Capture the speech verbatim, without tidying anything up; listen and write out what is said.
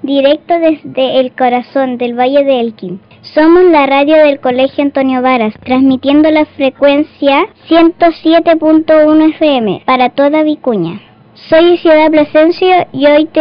directo desde el corazón del Valle de Elqui. Somos la radio del Colegio Antonio Varas, transmitiendo la frecuencia ciento siete punto uno F M para toda Vicuña. Soy Ciudad Plasencia y hoy te